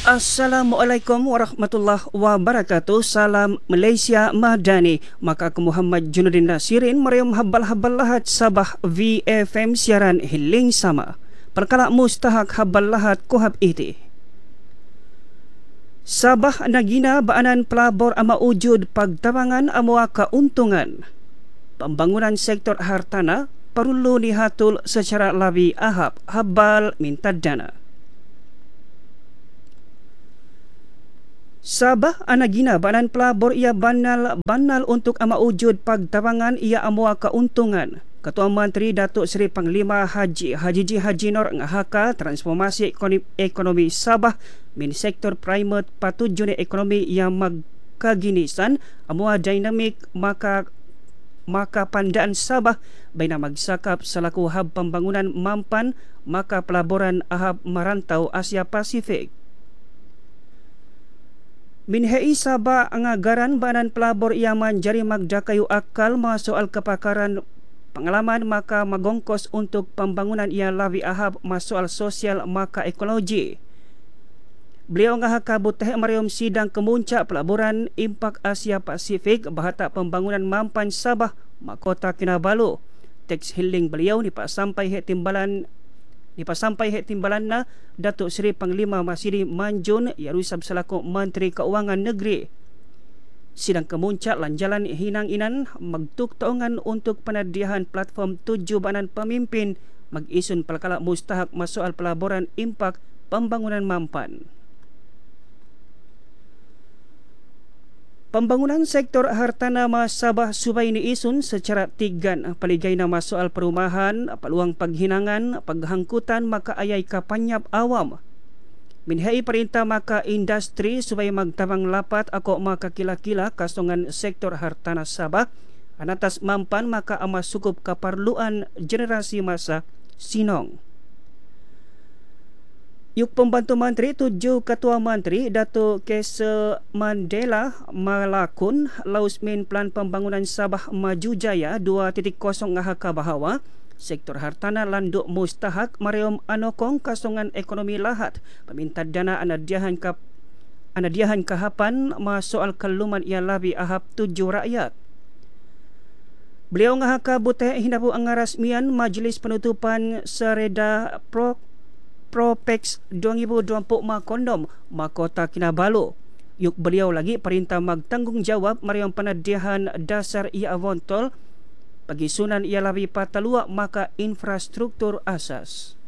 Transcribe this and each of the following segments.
Assalamualaikum warahmatullahi wabarakatuh. Salam Malaysia Madani. Maka ke Muhammad Junudin Nasirin Mariam Habal Lahat Sabah VFM siaran hiling sama. Perkala mustahak Habal Lahat Kuhab iti. Sabah nagina baanan pelabor ama wujud pagtabangan amua kauntungan. Pembangunan sektor hartana perlu dihatul secara lebih ahap habal minta dana. Sabah anagina banan pelabor ia banal untuk ama wujud pagtabangan ia amua kauntungan. Ketua Menteri Datuk Seri Panglima Haji Haji Nur ngahaka transformasi ekonomi Sabah min sektor primer patujun ekonomi yang magkaginisan amua dinamik maka pandaan Sabah baina magsakap selaku hub pembangunan mampan maka pelaburan ahab merantau Asia Pasifik. Minhei Sabah angagaran banan pelabor ia menjadi magdakayu akal soal kepakaran pengalaman maka magongkos untuk pembangunan ia lawi ahab soal sosial maka ekologi. Beliau ngahaka buteh marium sidang kemuncak pelaburan Impak Asia Pasifik bahata pembangunan mampan Sabah Makota Kinabalu. Teks healing beliau dipasampai timbalan na Datuk Seri Panglima Masidi Manjun Yarusab selaku Menteri Keuangan Negeri. Sidang kemuncak lanjalan hinang inan magtuk taungan untuk penadiahan platform 7 banan pemimpin mag-isun perkala mustahak masoal pelaburan impak pembangunan mampan. Pembangunan sektor hartana Sabah subay ni isun secara tigan paligay na soal perumahan, peluang paghinangan, paghangkutan maka ayay kapanyap awam. Minhai perintah maka industri subay magtabang lapat ako maka kila-kila kasongan sektor hartana Sabah anatas mampan maka ama sukup kaparluan generasi masa sinong. Yuk Pembantu Menteri 7 Ketua Menteri Dato' Kesa Mandela malakun lausmin plan pembangunan Sabah Maju Jaya 2.0 ngahaka bahawa sektor hartana landuk mustahak marium anokong kasongan ekonomi lahat peminta dana anadiahan kahapan soal keluman ia labi ahap 7 rakyat. Beliau ngahaka buteh hindapu angarasmian Majlis Penutupan Sereda Propex 2024 kondom Makota Kinabalu. Yuk beliau lagi perintah magtanggungjawab mariam penadiahan dasar ia avontol pagisunan ia labi patalua maka infrastruktur asas.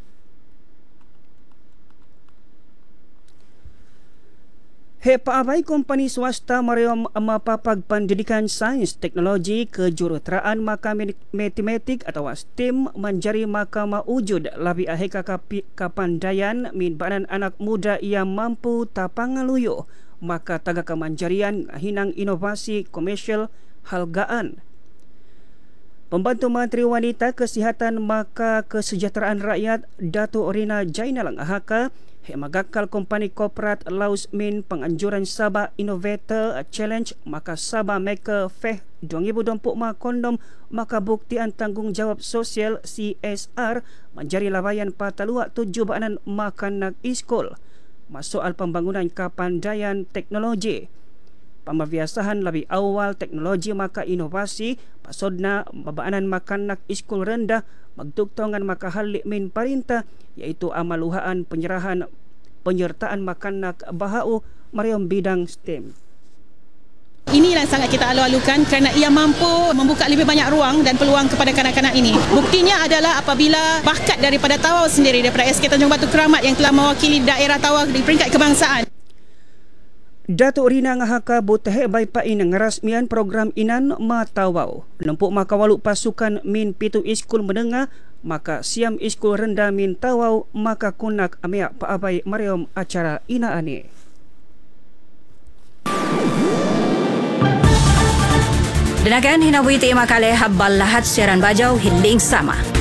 Paabay kompani swasta mariam mapapag pendidikan sains teknologi kejuruteraan maka matematik atau STEM menjadi maka maujud labi aheka kapandayan min banan anak muda yang mampu tapangaluyo maka taga kemanjarian hinang inovasi komersial halgaan. Pembantu Menteri Wanita Kesihatan maka Kesejahteraan Rakyat Dato' Rina Jainal ngahaka magakal kompani korporat laus min penganjuran Sabah Innovator Challenge maka Sabah Maker Fair 2024 kondom maka buktian tanggungjawab sosial CSR menjadi labayan patalua 7 banan makanak iskol soal pembangunan kapandaian teknologi. Pemabiasahan lebih awal teknologi maka inovasi pasodna babaanan makanak iskul rendah magtuktongan maka halik min perintah iaitu amaluhaan penyertaan makanak bahau mariam bidang STEM. Inilah yang sangat kita alu-alukan kerana ia mampu membuka lebih banyak ruang dan peluang kepada kanak-kanak ini. Buktinya adalah apabila bakat daripada Tawau sendiri daripada SK Tanjung Batu Keramat yang telah mewakili daerah Tawau di peringkat kebangsaan. Datuk Rina ngahaka buteh baipain ngerasmian program inan Matawau. Lempuk maka waluk pasukan min pitu iskul menengah maka siam iskul rendah min Tawau maka kunak ameak paabai mariam acara ina ane. Denakan hinawi ti makale Habal Lahat siaran bajau hiling sama.